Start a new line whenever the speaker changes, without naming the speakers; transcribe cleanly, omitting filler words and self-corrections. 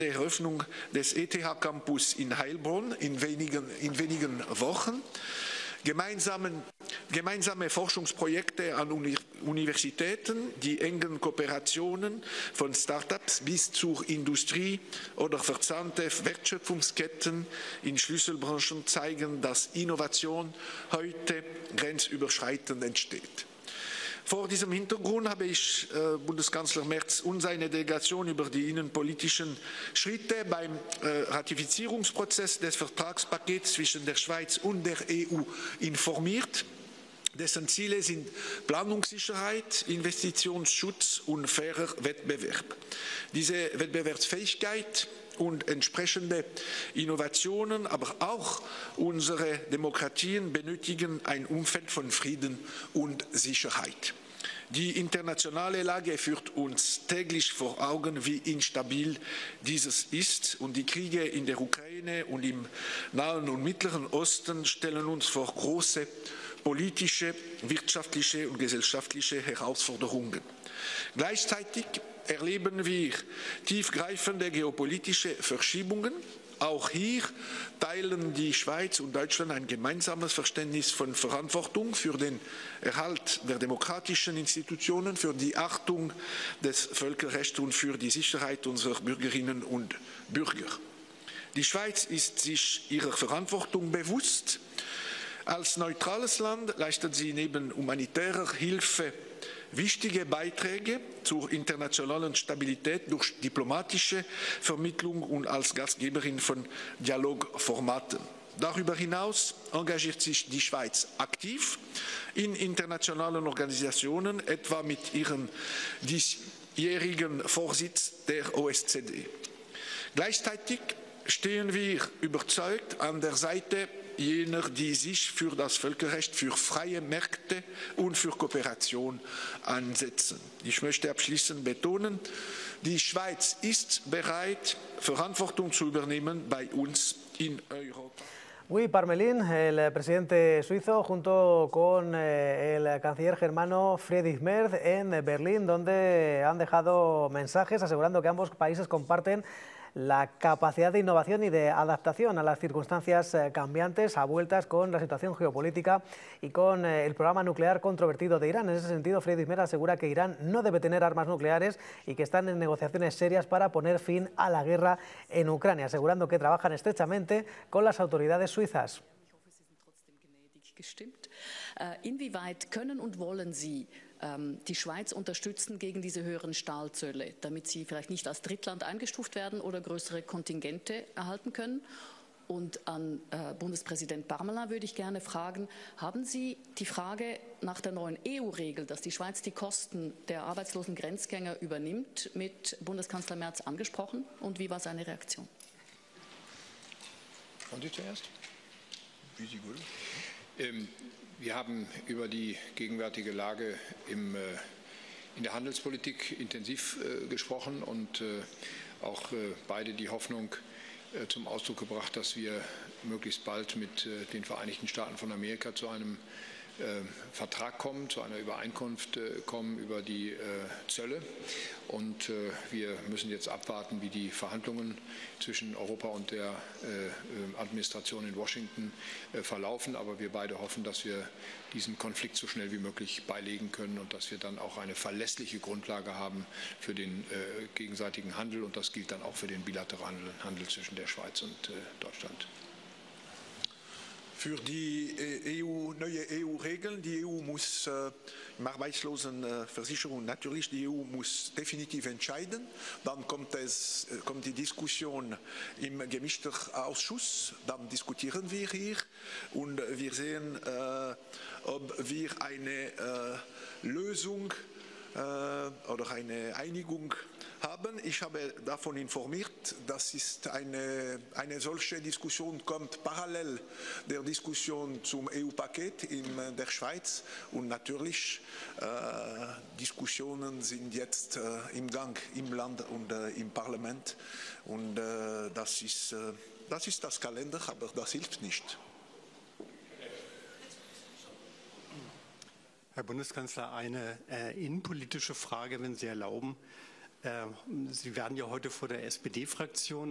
der Eröffnung des ETH-Campus in Heilbronn in wenigen Wochen. Gemeinsame Forschungsprojekte an Universitäten, die engen Kooperationen von Start-ups bis zur Industrie oder verzahnte Wertschöpfungsketten in Schlüsselbranchen zeigen, dass Innovation heute grenzüberschreitend entsteht. Vor diesem Hintergrund habe ich Bundeskanzler Merz und seine Delegation über die innenpolitischen Schritte beim Ratifizierungsprozess des Vertragspakets zwischen der Schweiz und der EU informiert. Dessen Ziele sind Planungssicherheit, Investitionsschutz und fairer Wettbewerb. Diese Wettbewerbsfähigkeit und entsprechende Innovationen, aber auch unsere Demokratien benötigen ein Umfeld von Frieden und Sicherheit. Die internationale Lage führt uns täglich vor Augen, wie instabil dieses ist, und die Kriege in der Ukraine und im Nahen und Mittleren Osten stellen uns vor große politische, wirtschaftliche und gesellschaftliche Herausforderungen. Gleichzeitig erleben wir tiefgreifende geopolitische Verschiebungen. Auch hier teilen die Schweiz und Deutschland ein gemeinsames Verständnis von Verantwortung für den Erhalt der demokratischen Institutionen, für die Achtung des Völkerrechts und für die Sicherheit unserer Bürgerinnen und Bürger. Die Schweiz ist sich ihrer Verantwortung bewusst. Als neutrales Land leistet sie neben humanitärer Hilfe wichtige Beiträge zur internationalen Stabilität durch diplomatische Vermittlung und als Gastgeberin von Dialogformaten. Darüber hinaus engagiert sich die Schweiz aktiv in internationalen Organisationen, etwa mit ihrem diesjährigen Vorsitz der OSZE. Gleichzeitig stehen wir überzeugt an der Seite jener, die sich für das Völkerrecht, für freie Märkte und für Kooperation einsetzen. Ich möchte abschließend betonen, die Schweiz ist bereit, Verantwortung zu übernehmen bei uns in Europa.
Guy Parmelin, el presidente suizo, junto con el canciller germano Friedrich Merz en Berlín, donde han dejado mensajes asegurando que ambos países comparten la capacidad de innovación y de adaptación a las circunstancias cambiantes, a vueltas con la situación geopolítica y con el programa nuclear controvertido de Irán. En ese sentido, Friedrich Merz asegura que Irán no debe tener armas nucleares y que están en negociaciones serias para poner fin a la guerra en Ucrania, asegurando que trabajan estrechamente con las autoridades suizas.
Inwieweit können und wollen Sie die Schweiz unterstützen gegen diese höheren Stahlzölle, damit sie vielleicht nicht als Drittland eingestuft werden oder größere Kontingente erhalten können? Und an Bundespräsident Parmelin würde ich gerne fragen, haben Sie die Frage nach der neuen EU-Regel, dass die Schweiz die Kosten der arbeitslosen Grenzgänger übernimmt, mit Bundeskanzler Merz angesprochen? Und wie war seine Reaktion?
Und Sie zuerst? Wie Sie wollen. Wir haben über die gegenwärtige Lage in der Handelspolitik intensiv gesprochen und auch beide die Hoffnung zum Ausdruck gebracht, dass wir möglichst bald mit den Vereinigten Staaten von Amerika zu einem Vertrag kommen, zu einer Übereinkunft kommen über die Zölle. Und wir müssen jetzt abwarten, wie die Verhandlungen zwischen Europa und der Administration in Washington verlaufen. Aber wir beide hoffen, dass wir diesen Konflikt so schnell wie möglich beilegen können und dass wir dann auch eine verlässliche Grundlage haben für den gegenseitigen Handel. Und das gilt dann auch für den bilateralen Handel zwischen der Schweiz und Deutschland.
Für die neue EU-Regeln, die EU muss im Arbeitslosenversicherung natürlich, die EU muss definitiv entscheiden. Dann kommt die Diskussion im gemischten Ausschuss, dann diskutieren wir hier und wir sehen, ob wir eine Lösung oder eine Einigung haben. Ich habe davon informiert, dass eine solche Diskussion kommt parallel der Diskussion zum EU-Paket in der Schweiz und natürlich Diskussionen sind jetzt im Gang im Land und im Parlament und das ist das Kalender, aber das hilft nicht.
Herr Bundeskanzler, eine innenpolitische Frage, wenn Sie erlauben. Sie werden ja heute vor der SPD-Fraktion